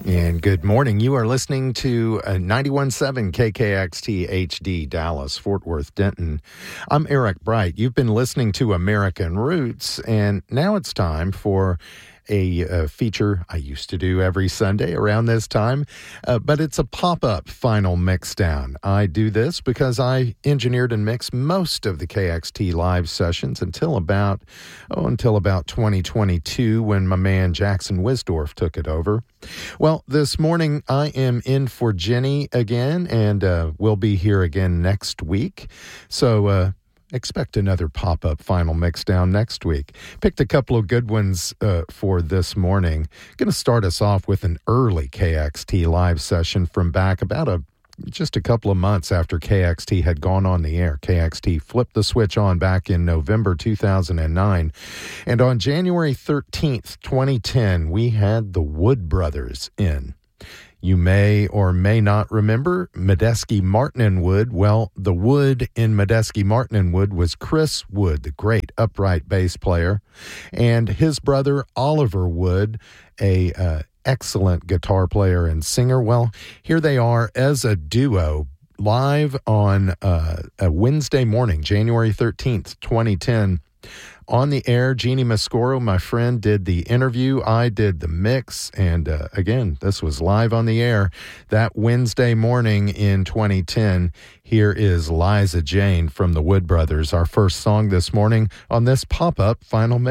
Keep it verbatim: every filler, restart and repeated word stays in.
And good morning. You are listening to uh, ninety-one point seven K K X T H D Dallas, Fort Worth, Denton. I'm Eric Bright. You've been listening to American Roots, and now it's time for a, a feature I used to do every Sunday around this time, uh, but it's a pop-up final mixdown. I do this because I engineered and mixed most of the K X T live sessions until about, oh, until about twenty twenty-two when my man Jackson Wisdorf took it over. Well, this morning I am in for Jenny again, and uh, we'll be here again next week. So, uh, expect another pop-up final mixdown next week. Picked a couple of good ones uh, for this morning. Going to start us off with an early K X T live session from back about a just a couple of months after K X T had gone on the air. K X T flipped the switch on back in November two thousand nine. And on January thirteenth, twenty ten, we had the Wood Brothers in. You may or may not remember Medeski Martin and Wood. Well, the Wood in Medeski Martin and Wood was Chris Wood, the great upright bass player, and his brother Oliver Wood, a uh, excellent guitar player and singer. Well, here they are as a duo live on uh, a Wednesday morning, January thirteenth, twenty ten. On the air, Jeannie Mascoro, my friend, did the interview. I did the mix. And uh, again, this was live on the air that Wednesday morning in twenty ten. Here is Liza Jane from the Wood Brothers, our first song this morning on this pop-up final mix.